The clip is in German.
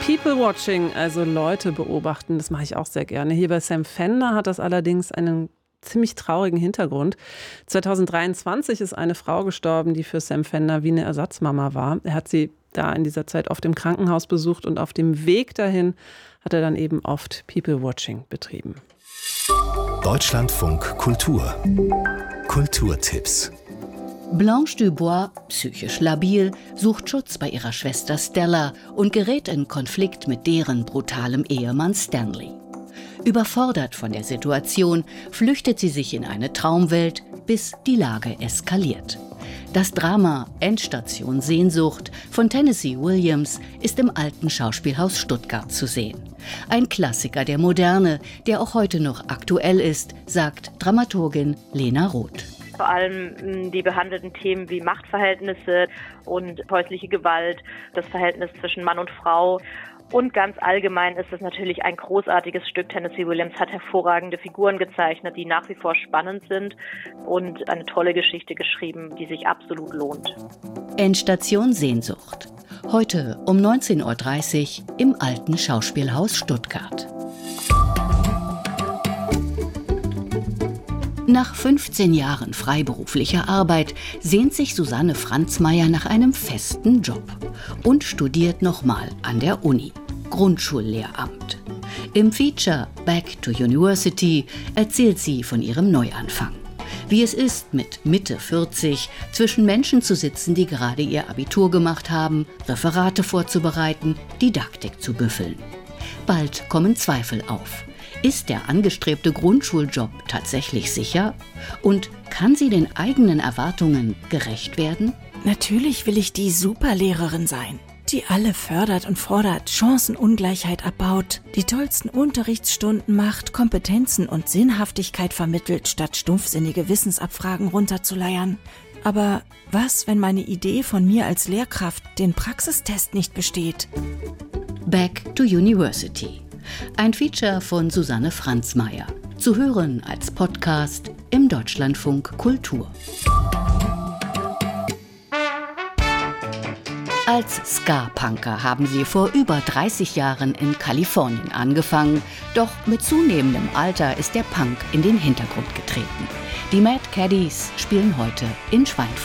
People-Watching, also Leute beobachten, das mache ich auch sehr gerne. Hier bei Sam Fender hat das allerdings einen ziemlich traurigen Hintergrund. 2023 ist eine Frau gestorben, die für Sam Fender wie eine Ersatzmama war. Er hat sie da in dieser Zeit oft im Krankenhaus besucht und auf dem Weg dahin hat er dann eben oft People-Watching betrieben. Deutschlandfunk Kultur. Kulturtipps. Blanche Dubois, psychisch labil, sucht Schutz bei ihrer Schwester Stella und gerät in Konflikt mit deren brutalem Ehemann Stanley. Überfordert von der Situation flüchtet sie sich in eine Traumwelt, bis die Lage eskaliert. Das Drama Endstation Sehnsucht von Tennessee Williams ist im Alten Schauspielhaus Stuttgart zu sehen. Ein Klassiker der Moderne, der auch heute noch aktuell ist, sagt Dramaturgin Lena Roth. Vor allem die behandelten Themen wie Machtverhältnisse und häusliche Gewalt, das Verhältnis zwischen Mann und Frau. Und ganz allgemein ist es natürlich ein großartiges Stück. Tennessee Williams hat hervorragende Figuren gezeichnet, die nach wie vor spannend sind und eine tolle Geschichte geschrieben, die sich absolut lohnt. Endstation Sehnsucht. Heute um 19.30 Uhr im Alten Schauspielhaus Stuttgart. Nach 15 Jahren freiberuflicher Arbeit sehnt sich Susanne Franzmeier nach einem festen Job und studiert nochmal an der Uni. Grundschullehramt. Im Feature Back to University erzählt sie von ihrem Neuanfang. Wie es ist, mit Mitte 40 zwischen Menschen zu sitzen, die gerade ihr Abitur gemacht haben, Referate vorzubereiten, Didaktik zu büffeln. Bald kommen Zweifel auf. Ist der angestrebte Grundschuljob tatsächlich sicher? Und kann sie den eigenen Erwartungen gerecht werden? Natürlich will ich die Superlehrerin sein, die alle fördert und fordert, Chancenungleichheit abbaut, die tollsten Unterrichtsstunden macht, Kompetenzen und Sinnhaftigkeit vermittelt, statt stumpfsinnige Wissensabfragen runterzuleiern. Aber was, wenn meine Idee von mir als Lehrkraft den Praxistest nicht besteht? Back to University. Ein Feature von Susanne Franzmeier. Zu hören als Podcast im Deutschlandfunk Kultur. Als Ska-Punker haben sie vor über 30 Jahren in Kalifornien angefangen. Doch mit zunehmendem Alter ist der Punk in den Hintergrund getreten. Die Mad Caddies spielen heute in Schweinfurt.